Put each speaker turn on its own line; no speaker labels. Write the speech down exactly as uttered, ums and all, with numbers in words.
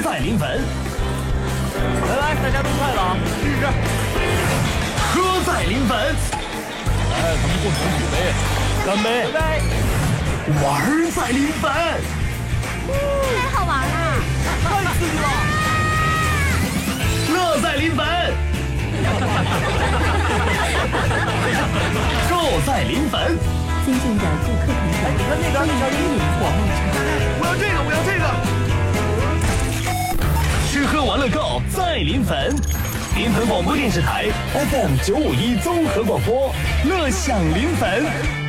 在临汾。
来来，大家都快了啊，试试。
喝在临汾。
来，咱们共同举杯，干杯！干杯！
玩在临汾。
太好玩了，
太刺激了！
乐在临汾。住在临汾。
尊敬的顾客朋友，
你看那个，
欢迎光临我卖场。
我要这个，我要这个。
吃喝玩乐购在临汾。临汾广播电视台 F M 九五一综合广播，乐享临汾。